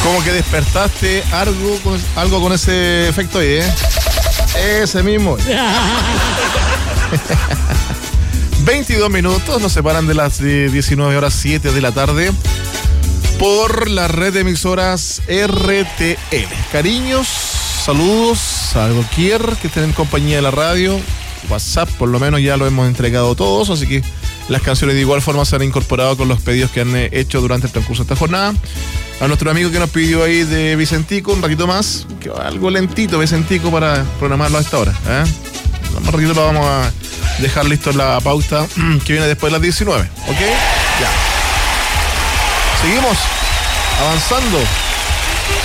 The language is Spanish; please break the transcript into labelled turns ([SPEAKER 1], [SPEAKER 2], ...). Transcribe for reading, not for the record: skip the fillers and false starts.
[SPEAKER 1] Como que despertaste algo con ese efecto ahí, ¿eh? Ese mismo. 22 minutos nos separan de las 19 horas 7 de la tarde por la red de emisoras RTL. Cariños, saludos a doquier que estén en compañía de la radio. WhatsApp por lo menos ya lo hemos entregado todos, así que las canciones de igual forma se han incorporado con los pedidos que han hecho durante el transcurso de esta jornada. A nuestro amigo que nos pidió ahí de Vicentico, un ratito más, que va algo lentito Vicentico para programarlo a esta hora, ¿eh? Más ratito lo vamos a dejar listo en la pauta que viene después de las 19, ¿ok? Ya. Seguimos avanzando